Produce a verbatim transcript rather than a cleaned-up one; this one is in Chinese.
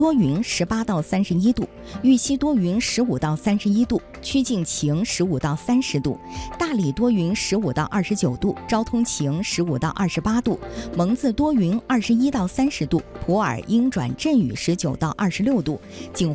多云十八到三十一度，玉溪多云十五到三十一度，曲靖晴十五到三十度，大理多云十五到二十九度，昭通晴十五到二十八度，蒙自多云二十一到三十度，普洱阴转阵雨十九到二十六度，景